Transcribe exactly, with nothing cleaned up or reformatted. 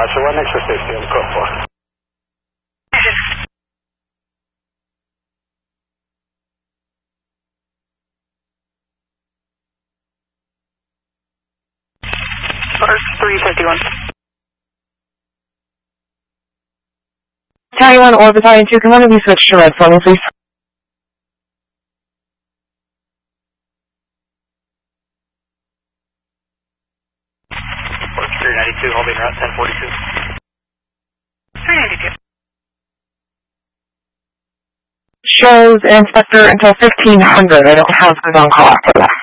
Roger, one extra safety on the code four. First three fifty-one. Battalion one or Battalion two, can one of you switch to red for me, please? three ninety-two, holding route ten forty-two. three ninety-two. Shows Inspector until fifteen hundred. I don't have good on call after that.